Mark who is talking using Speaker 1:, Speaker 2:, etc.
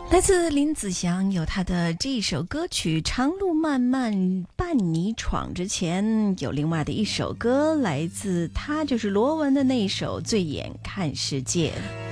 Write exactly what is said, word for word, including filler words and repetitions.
Speaker 1: 来自林子祥有他的这一首歌曲《长路漫漫伴你闯》，之前有另外的一首歌来自他，就是罗文的那一首《醉眼看世界》。